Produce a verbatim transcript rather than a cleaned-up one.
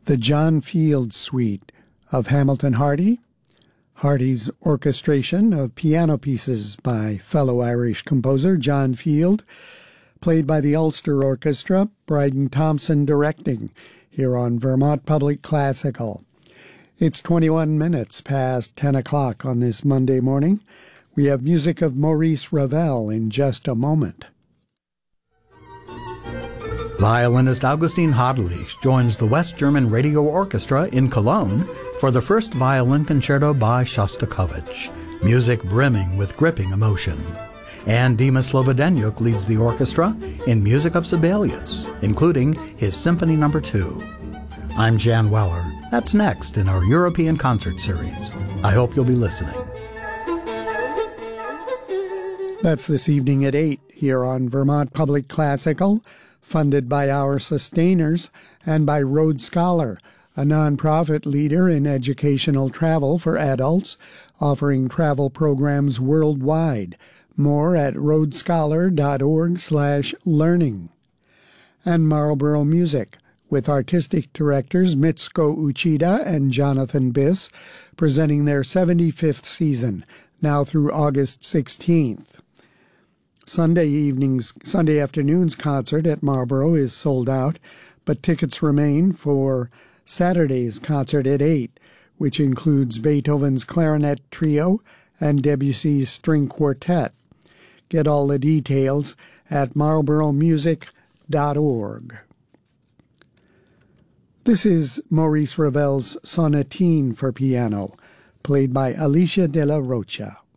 the John Field Suite of Hamilton Hardy, Hardy's orchestration of piano pieces by fellow Irish composer John Field, played by the Ulster Orchestra, Bryden Thompson directing, here on Vermont Public Classical. It's twenty-one minutes past ten o'clock on this Monday morning. We have music of Maurice Ravel in just a moment. Violinist Augustine Hodlich joins the West German Radio Orchestra in Cologne for the first violin concerto by Shostakovich, music brimming with gripping emotion. And Dima Slobodenyuk leads the orchestra in music of Sibelius, including his Symphony Number Two. I'm Jan Weller. That's next in our European concert series. I hope you'll be listening. That's this evening at eight here on Vermont Public Classical, funded by our sustainers and by Road Scholar, a nonprofit leader in educational travel for adults, offering travel programs worldwide. More at roadscholar.org slash learning. And Marlborough Music, with artistic directors Mitsuko Uchida and Jonathan Biss, presenting their seventy-fifth season, now through August sixteenth. Sunday evening's, Sunday afternoon's concert at Marlborough is sold out, but tickets remain for Saturday's concert at eight, which includes Beethoven's Clarinet Trio and Debussy's String Quartet. Get all the details at marlborough music dot org. This is Maurice Ravel's Sonatine for piano, played by Alicia de la Rocha.